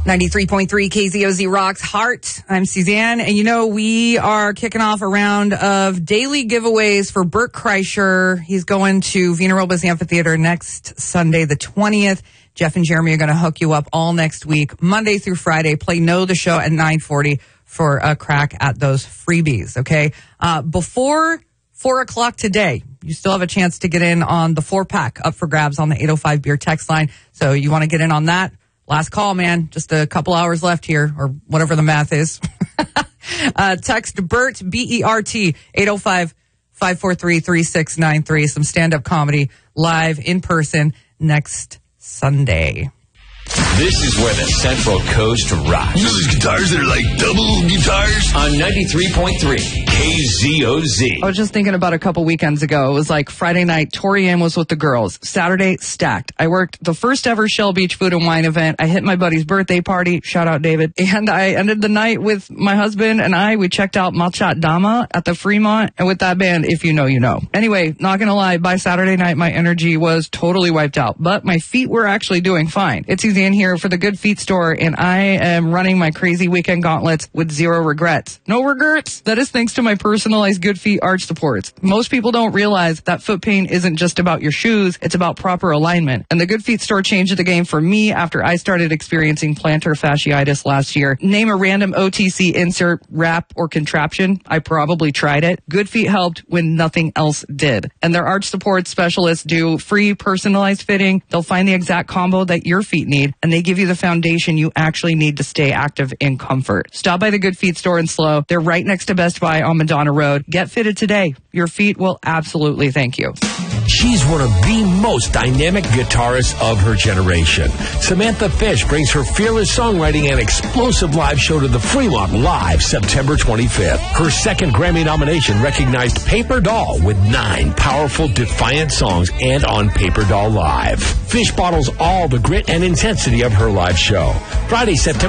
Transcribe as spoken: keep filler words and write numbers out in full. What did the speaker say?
ninety-three point three K Z O Z Rocks Heart. I'm Suzanne, and you know, we are kicking off a round of daily giveaways for Bert Kreischer. He's going to Vina Robles Amphitheater next Sunday, the twentieth. Jeff and Jeremy are going to hook you up all next week, Monday through Friday. Play Know the Show at nine forty for a crack at those freebies, okay? Uh, before four o'clock today, you still have a chance to get in on the four-pack up for grabs on the eight oh five Beer text line. So you want to get in on that? Last call, man. Just a couple hours left here, or whatever the math is. uh, text BERT, B E R T, eight oh five, five four three, three six nine three. Some stand-up comedy live in person next Sunday. This is where the Central Coast rocks. You know those guitars that are like double guitars? On ninety-three point three K Z O Z. I was just thinking about a couple weekends ago. It was like Friday night, Tori Ann was with the girls. Saturday, stacked. I worked the first ever Shell Beach Food and Wine event. I hit my buddy's birthday party. Shout out, David. And I ended the night with my husband and I. We checked out Malchat Dama at the Fremont. And with that band, if you know, you know. Anyway, not gonna lie, by Saturday night, my energy was totally wiped out. But my feet were actually doing fine. It's easy in here for the Good Feet store, and I am running my crazy weekend gauntlets with zero regrets. No regrets. That is thanks to my personalized Good Feet arch supports. Most people don't realize that foot pain isn't just about your shoes, it's about proper alignment. And the Good Feet store changed the game for me after I started experiencing plantar fasciitis last year. Name a random O T C insert, wrap, or contraption. I probably tried it. Good Feet helped when nothing else did. And their arch support specialists do free personalized fitting. They'll find the exact combo that your feet need, and they give you the foundation you actually need to stay active in comfort. Stop by the Good Feet store in Slow. They're right next to Best Buy on Madonna Road. Get fitted today. Your feet will absolutely thank you. She's one of the most dynamic guitarists of her generation. Samantha Fish brings her fearless songwriting and explosive live show to the Fremont Live September twenty-fifth. Her second Grammy nomination recognized Paper Doll with nine powerful, defiant songs and on Paper Doll Live. Fish bottles all the grit and intensity of her live show. Friday, September